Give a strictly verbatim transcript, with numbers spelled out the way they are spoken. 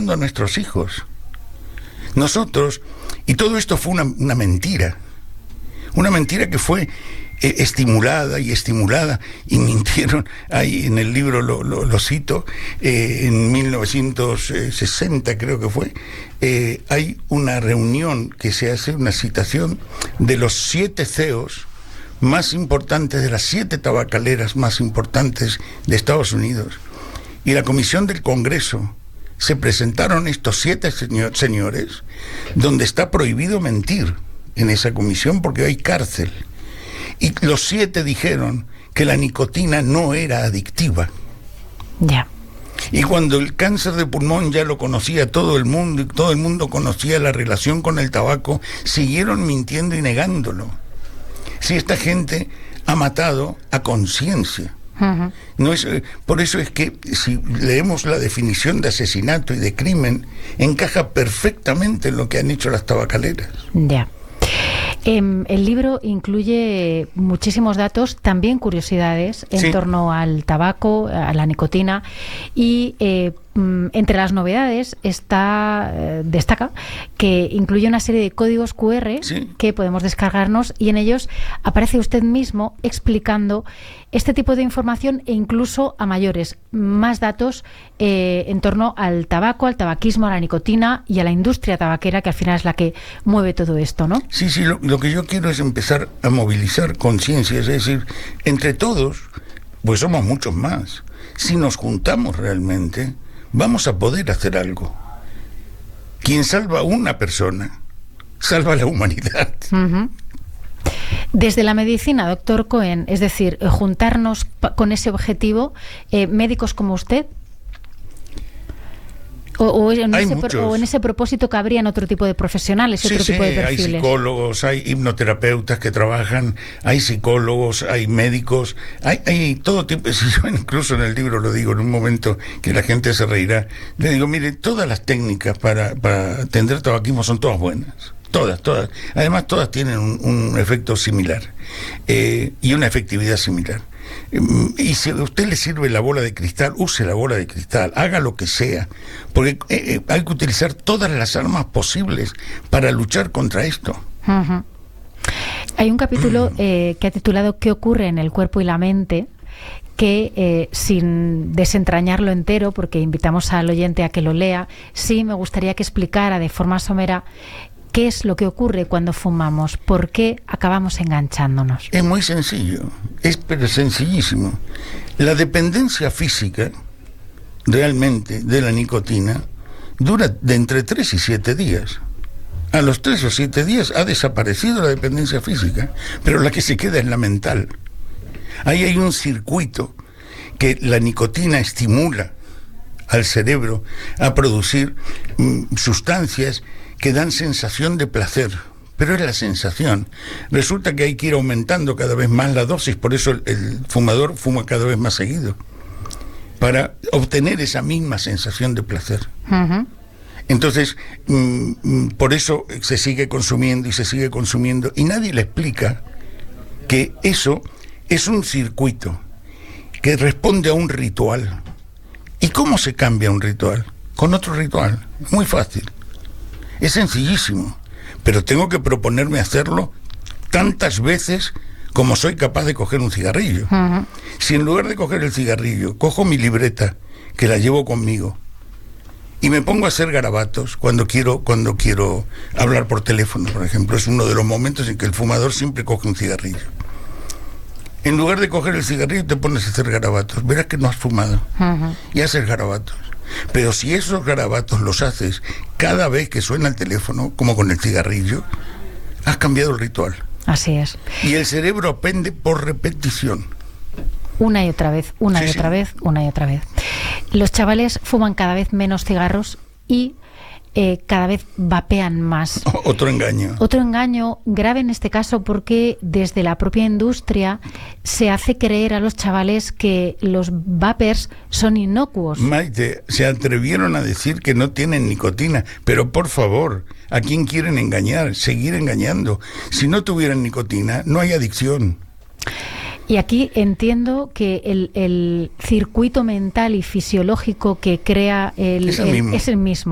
dando a nuestros hijos. Nosotros, y todo esto fue una, una mentira, una mentira que fue eh, estimulada y estimulada, y mintieron, ahí en el libro lo, lo, lo cito, eh, en mil novecientos sesenta creo que fue, eh, hay una reunión que se hace, una citación de los siete C E Os más importantes, de las siete tabacaleras más importantes de Estados Unidos, y la comisión del Congreso, se presentaron estos siete señor, señores, donde está prohibido mentir en esa comisión porque hay cárcel. Y los siete dijeron que la nicotina no era adictiva. Ya. Y cuando el cáncer de pulmón ya lo conocía todo el mundo, y todo el mundo conocía la relación con el tabaco, siguieron mintiendo y negándolo. Si esta gente ha matado a conciencia. Uh-huh. No es, por eso es que si leemos la definición de asesinato y de crimen, encaja perfectamente en lo que han hecho las tabacaleras. Ya. Eh, el libro incluye muchísimos datos, también curiosidades en sí. torno al tabaco, a la nicotina, y eh, entre las novedades está eh, destaca que incluye una serie de códigos cu erre sí. que podemos descargarnos, y en ellos aparece usted mismo explicando este tipo de información e incluso a mayores, más datos eh, en torno al tabaco, al tabaquismo, a la nicotina y a la industria tabaquera, que al final es la que mueve todo esto, ¿no? Sí, sí, lo, lo que yo quiero es empezar a movilizar conciencia, es decir, entre todos, pues somos muchos más. Si nos juntamos realmente, vamos a poder hacer algo. Quien salva a una persona, salva a la humanidad. Uh-huh. Desde la medicina, doctor Cohen, es decir, juntarnos pa- con ese objetivo, eh, médicos como usted, o, o, en ese, pro, o en ese propósito cabrían otro tipo de profesionales, sí, otro sí, tipo de perfiles. Hay psicólogos, hay hipnoterapeutas que trabajan, hay psicólogos, hay médicos, hay, hay todo tipo. Si yo incluso en el libro lo digo, en un momento que la gente se reirá, le digo, mire, todas las técnicas para, para atender tabaquismo son todas buenas. Todas, todas. Además, todas tienen un, un efecto similar eh, y una efectividad similar. Y si a usted le sirve la bola de cristal, use la bola de cristal, haga lo que sea, porque eh, hay que utilizar todas las armas posibles para luchar contra esto. Uh-huh. Hay un capítulo eh, que ha titulado ¿Qué ocurre en el cuerpo y la mente?, que eh, sin desentrañarlo entero, porque invitamos al oyente a que lo lea, sí me gustaría que explicara de forma somera ¿qué es lo que ocurre cuando fumamos? ¿Por qué acabamos enganchándonos? Es muy sencillo, es pero sencillísimo. La dependencia física, realmente, de la nicotina, dura de entre tres y siete días. A los tres o siete días ha desaparecido la dependencia física, pero la que se queda es la mental. Ahí hay un circuito que la nicotina estimula al cerebro a producir mm, sustancias que dan sensación de placer, pero es la sensación. Resulta que hay que ir aumentando cada vez más la dosis, por eso el, el fumador fuma cada vez más seguido, para obtener esa misma sensación de placer. Uh-huh. Entonces, mm, por eso se sigue consumiendo y se sigue consumiendo, y nadie le explica que eso es un circuito que responde a un ritual. ¿Y cómo se cambia un ritual? Con otro ritual. Muy fácil. Es sencillísimo, pero tengo que proponerme hacerlo tantas veces como soy capaz de coger un cigarrillo. Uh-huh. Si en lugar de coger el cigarrillo, cojo mi libreta, que la llevo conmigo, y me pongo a hacer garabatos cuando quiero, cuando quiero hablar por teléfono, por ejemplo, es uno de los momentos en que el fumador siempre coge un cigarrillo. En lugar de coger el cigarrillo, te pones a hacer garabatos, verás que no has fumado, uh-huh. y haces garabatos. Pero si esos garabatos los haces cada vez que suena el teléfono, como con el cigarrillo, has cambiado el ritual. Así es. Y el cerebro aprende por repetición. Una y otra vez, una sí, y otra sí. vez, una y otra vez. Los chavales fuman cada vez menos cigarros y eh, cada vez vapean más. Otro engaño. Otro engaño grave en este caso, porque desde la propia industria se hace creer a los chavales que los vapers son inocuos. Maite, se atrevieron a decir que no tienen nicotina, pero por favor, ¿a quién quieren engañar? Seguir engañando. Si no tuvieran nicotina, no hay adicción. Y aquí entiendo que el, el circuito mental y fisiológico que crea el, es el el, mismo. Es el mismo.